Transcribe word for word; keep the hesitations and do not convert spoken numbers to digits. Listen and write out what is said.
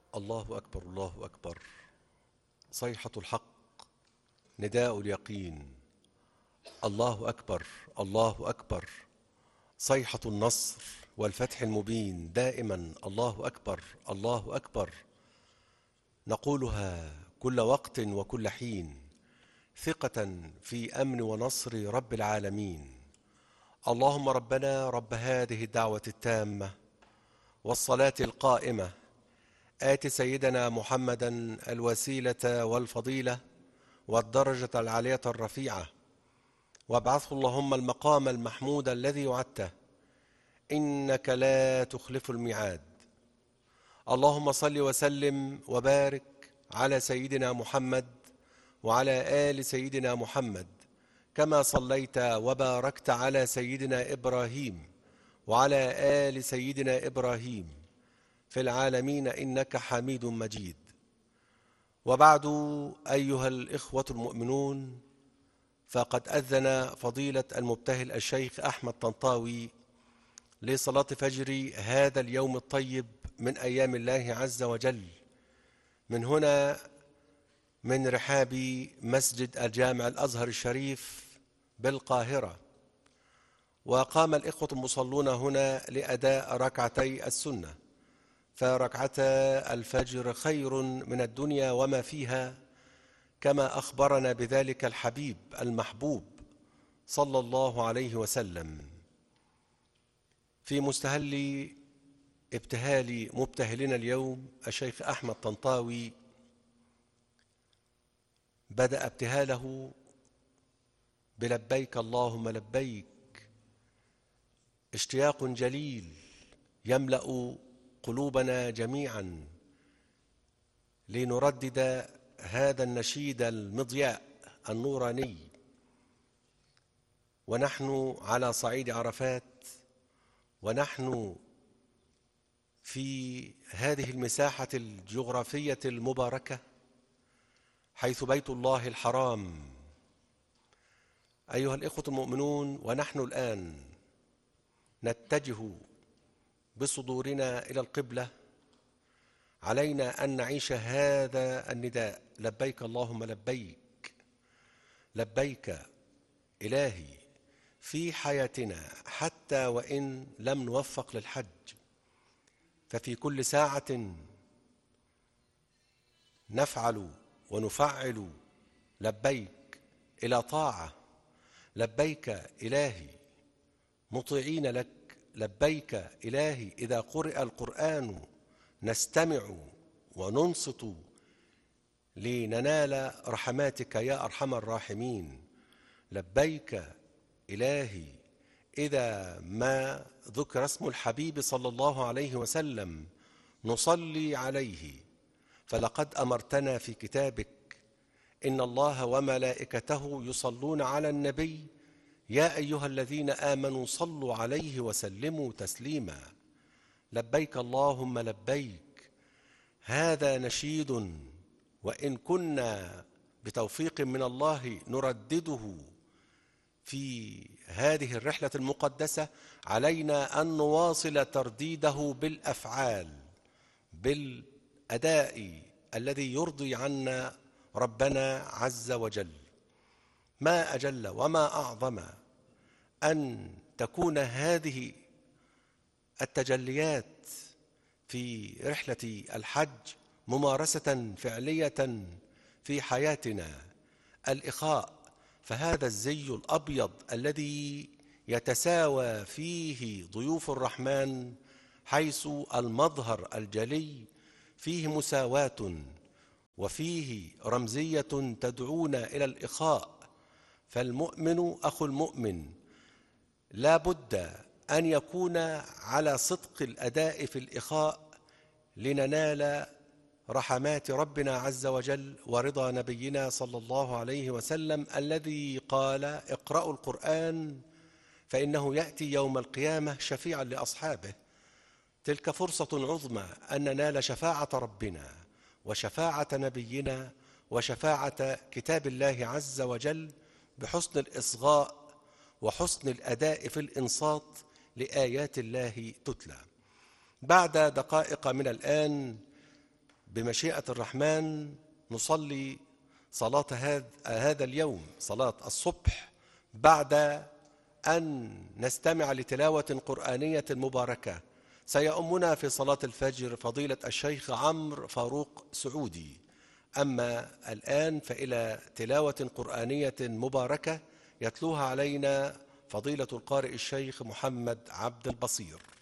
الله أكبر الله أكبر. صيحة الحق، نداء اليقين. الله أكبر الله أكبر. صيحة النصر والفتح المبين. دائما الله أكبر الله أكبر. نقولها كل وقت وكل حين، ثقة في أمن ونصر رب العالمين. اللهم ربنا رب هذه الدعوة التامة والصلاة القائمة، آت سيدنا محمدا الوسيلة والفضيلة والدرجة العالية الرفيعة، وابعثه اللهم المقام المحمود الذي وعدته، إنك لا تخلف الميعاد. اللهم صل وسلم وبارك على سيدنا محمد وعلى آل سيدنا محمد، كما صليت وباركت على سيدنا إبراهيم وعلى آل سيدنا إبراهيم في العالمين إنك حميد مجيد. وبعد، أيها الإخوة المؤمنون، فقد أذن فضيلة المبتهل الشيخ أحمد طنطاوي لصلاة فجر هذا اليوم الطيب من أيام الله عز وجل، من هنا من رحاب مسجد الجامع الأزهر الشريف بالقاهرة. وقام الإخوة المصلون هنا لأداء ركعتي السنة، فركعتا الفجر خير من الدنيا وما فيها، كما أخبرنا بذلك الحبيب المحبوب صلى الله عليه وسلم. في مستهل ابتهال مبتهلنا اليوم الشيخ أحمد طنطاوي، بدأ ابتهاله بلبيك اللهم لبيك، اشتياق جليل يملأ قلوبنا جميعا لنردد هذا النشيد المضياء النوراني ونحن على صعيد عرفات، ونحن في هذه المساحة الجغرافية المباركة حيث بيت الله الحرام. أيها الإخوة المؤمنون، ونحن الآن نتجه بصدورنا إلى القبلة، علينا أن نعيش هذا النداء: لبيك اللهم لبيك، لبيك إلهي، في حياتنا حتى وإن لم نوفق للحج، ففي كل ساعة نفعل ونفعل لبيك إلى طاعة. لبيك إلهي مطيعين لك، لبيك إلهي إذا قرئ القرآن نستمع وننصت لننال رحماتك يا أرحم الراحمين. لبيك إلهي إذا ما ذكر اسم الحبيب صلى الله عليه وسلم نصلي عليه، فلقد أمرتنا في كتابك: إن الله وملائكته يصلون على النبي يا أيها الذين آمنوا صلوا عليه وسلموا تسليما. لبيك اللهم لبيك، هذا نشيد، وإن كنا بتوفيق من الله نردده في هذه الرحلة المقدسة، علينا أن نواصل ترديده بالأفعال، بالأداء الذي يرضي عنا ربنا عز وجل. ما أجل وما أعظم أن تكون هذه التجليات في رحلة الحج ممارسة فعلية في حياتنا. الإخاء، فهذا الزي الأبيض الذي يتساوى فيه ضيوف الرحمن، حيث المظهر الجلي فيه مساواة وفيه رمزية تدعونا إلى الإخاء. فالمؤمن أخو المؤمن لا بد أن يكون على صدق الأداء في الإخاء لننال رحمات ربنا عز وجل ورضا نبينا صلى الله عليه وسلم الذي قال: اقرأوا القرآن فإنه يأتي يوم القيامة شفيعا لأصحابه. تلك فرصة عظمى أن ننال شفاعة ربنا وشفاعة نبينا وشفاعة كتاب الله عز وجل بحسن الإصغاء وحسن الأداء في الإنصات لآيات الله تتلى. بعد دقائق من الآن بمشيئة الرحمن نصلي صلاة هذا اليوم، صلاة الصبح، بعد أن نستمع لتلاوة قرآنية مباركة. سيؤمنا في صلاة الفجر فضيلة الشيخ عمرو فاروق سعودي. أما الآن فإلى تلاوة قرآنية مباركة يتلوها علينا فضيلة القارئ الشيخ محمد عبد البصير.